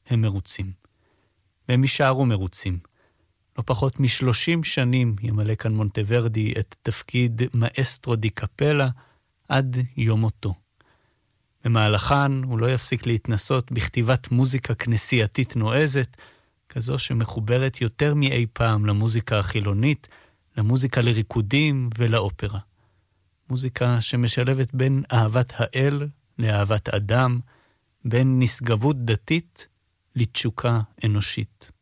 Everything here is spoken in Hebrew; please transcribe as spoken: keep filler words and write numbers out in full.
הם מרוצים. והם יישארו מרוצים. לא פחות משלושים שנים ימלא כאן מונטוורדי את תפקיד מאסטרו די קפלה עד יום מותו. במהלכן הוא לא יפסיק להתנסות בכתיבת מוזיקה כנסייתית נועזת, כזו שמחוברת יותר מאי פעם למוזיקה החילונית, למוזיקה לריקודים ולאופרה. מוזיקה שמשלבת בין אהבת האל לאהבת אדם, בין נשגבות דתית לתשוקה אנושית.